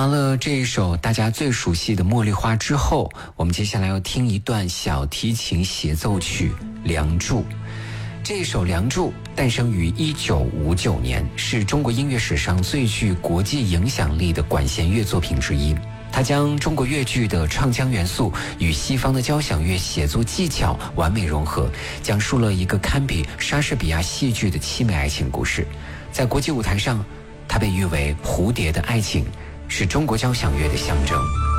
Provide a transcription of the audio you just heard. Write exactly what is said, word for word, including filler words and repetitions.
完了这一首大家最熟悉的《茉莉花》之后，我们接下来要听一段小提琴协奏曲《梁祝》。这一首《梁祝》诞生于一九五九年，是中国音乐史上最具国际影响力的管弦乐作品之一。它将中国乐剧的唱腔元素与西方的交响乐写作技巧完美融合，讲述了一个堪比莎士比亚戏剧的凄美爱情故事。在国际舞台上，它被誉为蝴蝶的爱情，是中国交响乐的象征。